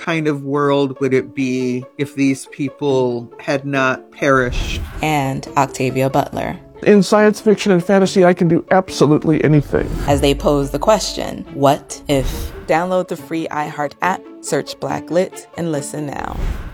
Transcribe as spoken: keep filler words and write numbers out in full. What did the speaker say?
kind of world would it be if these people had not perished? And Octavia Butler. In science fiction and fantasy, I can do absolutely anything. As they pose the question, what if? Download the free iHeart app, search Black Lit, and listen now.